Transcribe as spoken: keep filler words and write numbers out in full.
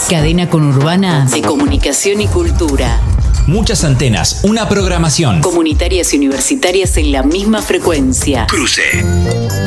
Cadena conurbana de comunicación y cultura. Muchas antenas, una programación. Comunitarias y universitarias en la misma frecuencia. Cruce.